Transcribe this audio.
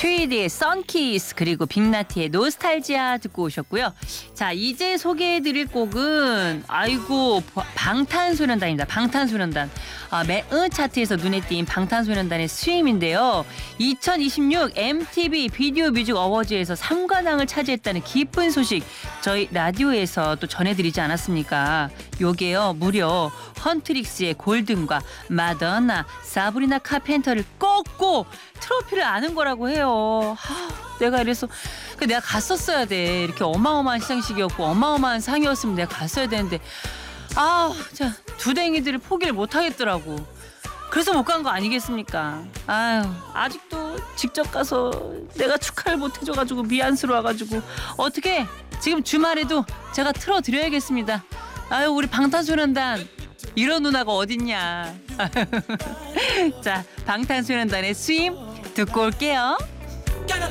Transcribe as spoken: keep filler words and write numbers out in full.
트위디의 선키스 그리고 빅나티의 노스탈지아 듣고 오셨고요. 자, 이제 소개해드릴 곡은 아이고 방탄소년단입니다. 방탄소년단. 아, 매은 차트에서 눈에 띈 방탄소년단의 스윙인데요. 이천이십육 엠티비 비디오 뮤직 어워즈에서 삼관왕을 차지했다는 기쁜 소식 저희 라디오에서 또 전해드리지 않았습니까? 요게요 무려 헌트릭스의 골든과 마더나, 사브리나 카펜터를 꺾고 트로피를 아는 거라고 해요. 하, 내가 이래서 내가 갔었어야 돼. 이렇게 어마어마한 시상식이었고 어마어마한 상이었으면 내가 갔어야 되는데 아, 자 두댕이들을 포기를 못 하겠더라고. 그래서 못 간 거 아니겠습니까? 아유, 아직도 직접 가서 내가 축하를 못 해줘가지고 미안스러워가지고 어떻게 지금 주말에도 제가 틀어드려야겠습니다. 아유, 우리 방탄소년단 이런 누나가 어딨냐. 자, 방탄소년단의 스윙 듣고 올게요.